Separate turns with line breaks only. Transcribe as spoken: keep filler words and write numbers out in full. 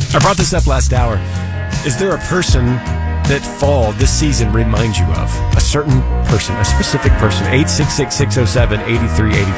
I brought this up last hour. Is there a person that fall this season reminds you of? A certain person, a specific person. eight six six, six oh seven, eight three eight